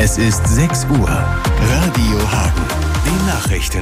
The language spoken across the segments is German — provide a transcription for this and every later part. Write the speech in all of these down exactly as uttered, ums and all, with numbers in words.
Es ist sechs Uhr. Radio Hagen. Die Nachrichten.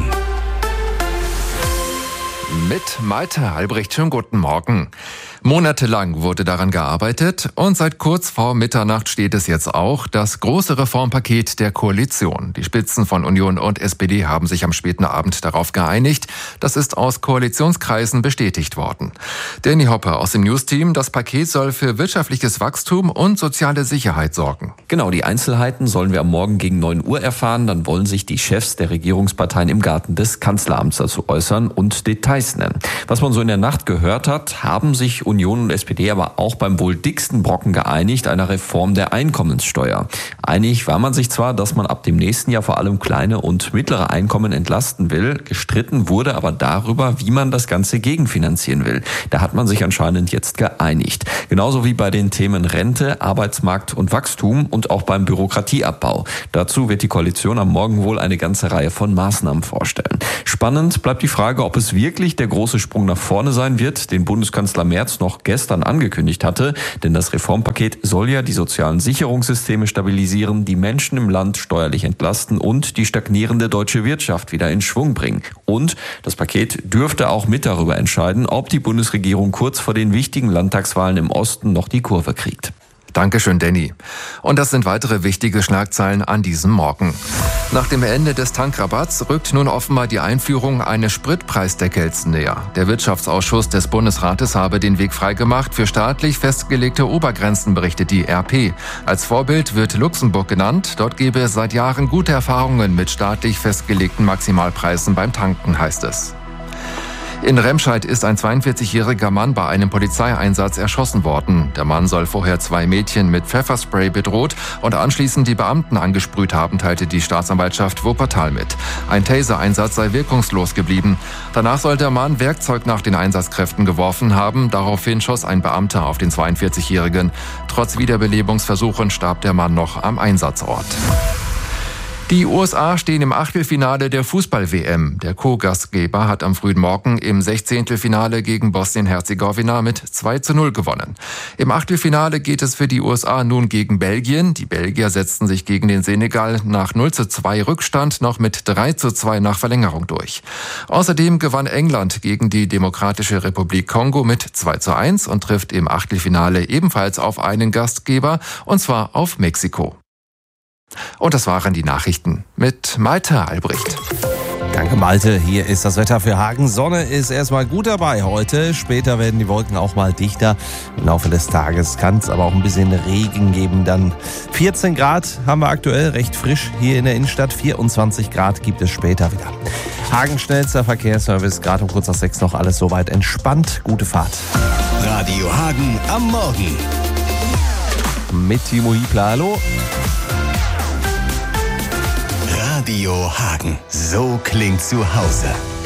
Mit Malte Albrecht, schönen guten Morgen. Monatelang wurde daran gearbeitet und seit kurz vor Mitternacht steht es jetzt auch, das große Reformpaket der Koalition. Die Spitzen von Union und S P D haben sich am späten Abend darauf geeinigt. Das ist aus Koalitionskreisen bestätigt worden. Danny Hopper aus dem News-Team, das Paket soll für wirtschaftliches Wachstum und soziale Sicherheit sorgen. Genau, die Einzelheiten sollen wir am Morgen gegen neun Uhr erfahren. Dann wollen sich die Chefs der Regierungsparteien im Garten des Kanzleramts dazu äußern und Details nennen. Was man so in der Nacht gehört hat, haben sich Union und S P D aber auch beim wohl dicksten Brocken geeinigt, einer Reform der Einkommenssteuer. Einig war man sich zwar, dass man ab dem nächsten Jahr vor allem kleine und mittlere Einkommen entlasten will, gestritten wurde aber darüber, wie man das Ganze gegenfinanzieren will. Da hat man sich anscheinend jetzt geeinigt. Genauso wie bei den Themen Rente, Arbeitsmarkt und Wachstum und auch beim Bürokratieabbau. Dazu wird die Koalition am Morgen wohl eine ganze Reihe von Maßnahmen vorstellen. Spannend bleibt die Frage, ob es wirklich der große Sprung nach vorne sein wird, den Bundeskanzler Merz noch gestern angekündigt hatte, denn das Reformpaket soll ja die sozialen Sicherungssysteme stabilisieren, die Menschen im Land steuerlich entlasten und die stagnierende deutsche Wirtschaft wieder in Schwung bringen. Und das Paket dürfte auch mit darüber entscheiden, ob die Bundesregierung kurz vor den wichtigen Landtagswahlen im Osten noch die Kurve kriegt. Dankeschön, Danny. Und das sind weitere wichtige Schlagzeilen an diesem Morgen. Nach dem Ende des Tankrabatts rückt nun offenbar die Einführung eines Spritpreisdeckels näher. Der Wirtschaftsausschuss des Bundesrates habe den Weg freigemacht für staatlich festgelegte Obergrenzen, berichtet die R P. Als Vorbild wird Luxemburg genannt. Dort gebe es seit Jahren gute Erfahrungen mit staatlich festgelegten Maximalpreisen beim Tanken, heißt es. In Remscheid ist ein zweiundvierzigjähriger Mann bei einem Polizeieinsatz erschossen worden. Der Mann soll vorher zwei Mädchen mit Pfefferspray bedroht und anschließend die Beamten angesprüht haben, teilte die Staatsanwaltschaft Wuppertal mit. Ein Taser-Einsatz sei wirkungslos geblieben. Danach soll der Mann Werkzeug nach den Einsatzkräften geworfen haben. Daraufhin schoss ein Beamter auf den zweiundvierzigjährigen. Trotz Wiederbelebungsversuchen starb der Mann noch am Einsatzort. Die U S A stehen im Achtelfinale der Fußball-W M. Der Co-Gastgeber hat am frühen Morgen im Sechzehntelfinale gegen Bosnien-Herzegowina mit zwei zu null gewonnen. Im Achtelfinale geht es für die U S A nun gegen Belgien. Die Belgier setzten sich gegen den Senegal nach null zu zwei Rückstand noch mit drei zu zwei nach Verlängerung durch. Außerdem gewann England gegen die Demokratische Republik Kongo mit zwei zu eins und trifft im Achtelfinale ebenfalls auf einen Gastgeber, und zwar auf Mexiko. Und das waren die Nachrichten mit Malte Albrecht. Danke, Malte. Hier ist das Wetter für Hagen. Sonne ist erstmal gut dabei heute. Später werden die Wolken auch mal dichter. Im Laufe des Tages kann es aber auch ein bisschen Regen geben. Dann vierzehn Grad haben wir aktuell, recht frisch hier in der Innenstadt. vierundzwanzig Grad gibt es später wieder. Hagen schnellster Verkehrsservice, gerade um kurz nach sechs noch alles soweit entspannt. Gute Fahrt. Radio Hagen am Morgen. Mit Timo Hiebler, hallo. Radio Hagen. So klingt zu Hause.